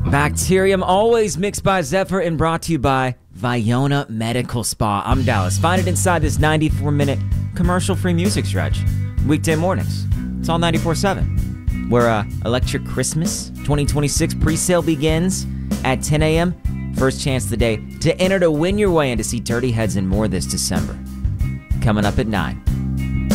Bacterium, always mixed by Zephyr and brought to you by Viona Medical Spa. I'm Dallas. Find it inside this 94-minute commercial-free music stretch. Weekday mornings. It's all 94.7. Where Electric Christmas 2026 pre-sale begins at 10 a.m. First chance of the day to enter to win your way in to see Dirty Heads and more this December. Coming up at 9.